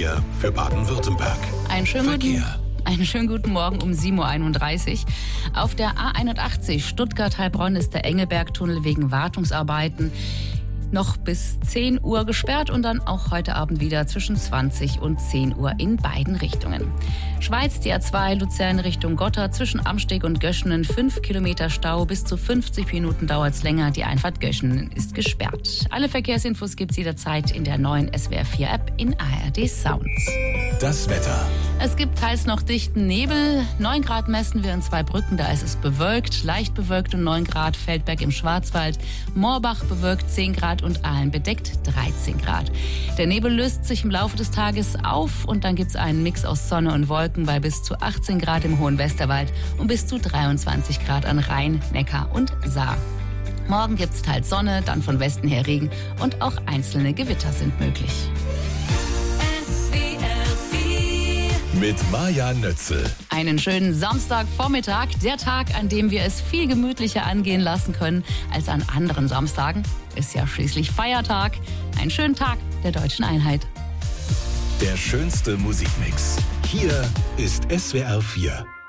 4 für Baden-Württemberg. Einen schönen guten Morgen um 7.31 Uhr. Auf der A81 Stuttgart-Heilbronn ist der Engelberg-Tunnel wegen Wartungsarbeiten noch bis 10 Uhr gesperrt und dann auch heute Abend wieder zwischen 20 und 10 Uhr in beiden Richtungen. Schweiz, die A2 Luzern Richtung Gotha zwischen Amsteg und Göschenen 5 Kilometer Stau, bis zu 50 Minuten dauert es länger. Die Einfahrt Göschenen ist gesperrt. Alle Verkehrsinfos gibt's jederzeit in der neuen SWR4-App in ARD Sounds. Das Wetter. Es gibt teils noch dichten Nebel. 9 Grad messen wir in Zweibrücken, da ist es bewölkt, leicht bewölkt und 9 Grad Feldberg im Schwarzwald. Moorbach bewölkt 10 Grad und Aalen bedeckt 13 Grad. Der Nebel löst sich im Laufe des Tages auf und dann gibt es einen Mix aus Sonne und Wolken bei bis zu 18 Grad im hohen Westerwald und bis zu 23 Grad an Rhein, Neckar und Saar. Morgen gibt es teils Sonne, dann von Westen her Regen und auch einzelne Gewitter sind möglich. Mit Maja Nötzel. Einen schönen Samstagvormittag, der Tag, an dem wir es viel gemütlicher angehen lassen können als an anderen Samstagen. Ist ja schließlich Feiertag. Einen schönen Tag der Deutschen Einheit. Der schönste Musikmix. Hier ist SWR 4.